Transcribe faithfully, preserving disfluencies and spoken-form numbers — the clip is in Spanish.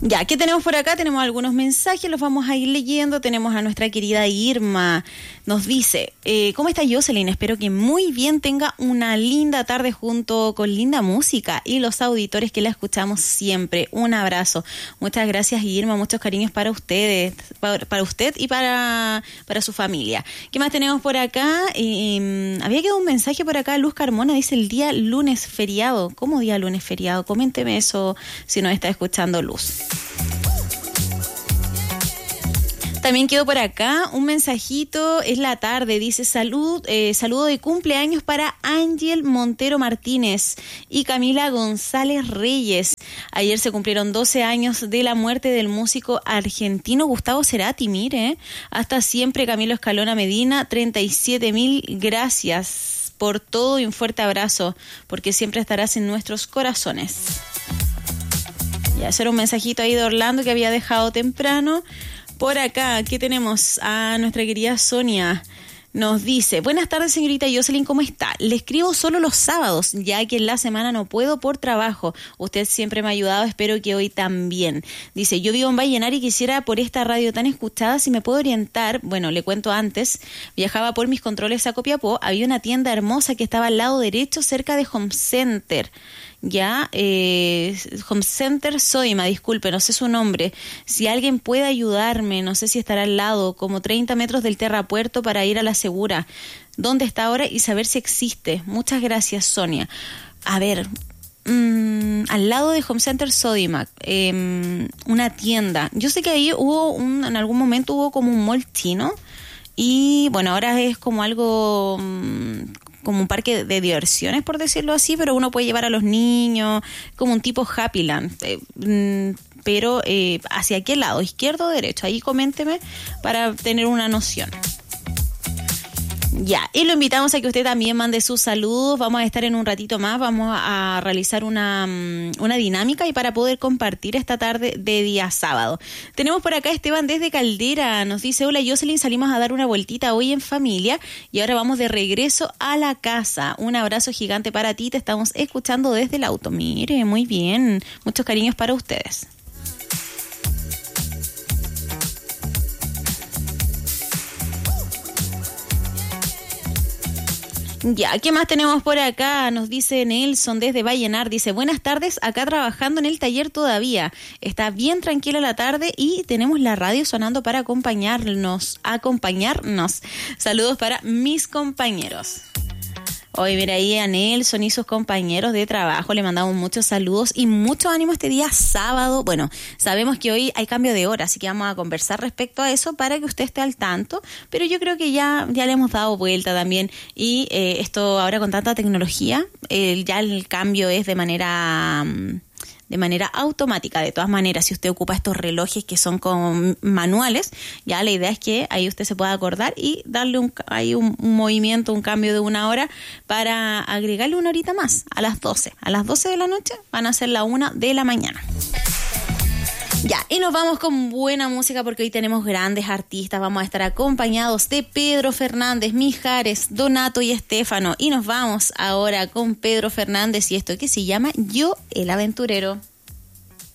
Ya, ¿qué tenemos por acá? Tenemos algunos mensajes, los vamos a ir leyendo. Tenemos a nuestra querida Irma. Nos dice, eh, ¿cómo está Jocelyn? Espero que muy bien, tenga una linda tarde junto con linda música y los auditores que la escuchamos siempre. Un abrazo. Muchas gracias, Irma. Muchos cariños para ustedes, para, para usted y para, para su familia. ¿Qué más tenemos por acá? Eh, había quedado un mensaje por acá. Luz Carmona dice el día lunes feriado. ¿Cómo día lunes feriado? Coménteme eso si nos está escuchando Luz. También quedó por acá un mensajito, es la tarde, dice salud, eh, saludo de cumpleaños para Ángel Montero Martínez y Camila González Reyes. Ayer se cumplieron doce años de la muerte del músico argentino Gustavo Cerati, mire. Hasta siempre, Camilo Escalona Medina, treinta y siete mil gracias por todo y un fuerte abrazo, porque siempre estarás en nuestros corazones. Ya, ese era un mensajito ahí de Orlando que había dejado temprano. Por acá, ¿qué tenemos? A nuestra querida Sonia. Nos dice, buenas tardes, señorita Jocelyn, ¿cómo está? Le escribo solo los sábados, ya que en la semana no puedo por trabajo. Usted siempre me ha ayudado, espero que hoy también. Dice, yo vivo en Vallenar y quisiera por esta radio tan escuchada, si me puedo orientar. Bueno, le cuento antes, viajaba por mis controles a Copiapó, había una tienda hermosa que estaba al lado derecho, cerca de Home Center. Ya, eh, Home Center Sodima, disculpe, no sé su nombre. Si alguien puede ayudarme, no sé si estará al lado, como treinta metros del terrapuerto para ir a la segura. ¿Dónde está ahora? Y saber si existe. Muchas gracias, Sonia. A ver, mmm, al lado de Home Center Sodimac, eh, una tienda. Yo sé que ahí hubo, un, en algún momento hubo como un mall chino. Y bueno, ahora es como algo... Mmm, como un parque de diversiones, por decirlo así, pero uno puede llevar a los niños, como un tipo Happyland, eh, pero eh, ¿hacia qué lado? ¿Izquierdo o derecho? Ahí coménteme para tener una noción. Ya, y lo invitamos a que usted también mande sus saludos. Vamos a estar en un ratito más, vamos a realizar una, una dinámica y para poder compartir esta tarde de día sábado. Tenemos por acá a Esteban desde Caldera, nos dice, hola Jocelyn, salimos a dar una vueltita hoy en familia y ahora vamos de regreso a la casa. Un abrazo gigante para ti, te estamos escuchando desde el auto. Mire, muy bien, muchos cariños para ustedes. Ya, ¿qué más tenemos por acá? Nos dice Nelson desde Vallenar, dice, buenas tardes, acá trabajando en el taller todavía. Está bien tranquila la tarde y tenemos la radio sonando para acompañarnos, acompañarnos. Saludos para mis compañeros. Hoy, mira ahí a Nelson y sus compañeros de trabajo, le mandamos muchos saludos y mucho ánimo este día sábado. Bueno, sabemos que hoy hay cambio de hora, así que vamos a conversar respecto a eso para que usted esté al tanto, pero yo creo que ya, ya le hemos dado vuelta también y eh, esto ahora con tanta tecnología, eh, ya el cambio es de manera... Um, de manera automática. De todas maneras, si usted ocupa estos relojes que son con manuales, ya la idea es que ahí usted se pueda acordar y darle un, ahí un, un movimiento, un cambio de una hora para agregarle una horita más a las doce. A las doce de la noche van a ser la una de la mañana. Ya, y nos vamos con buena música porque hoy tenemos grandes artistas. Vamos a estar acompañados de Pedro Fernández, Mijares, Donato y Estéfano. Y nos vamos ahora con Pedro Fernández y esto que se llama Yo el Aventurero.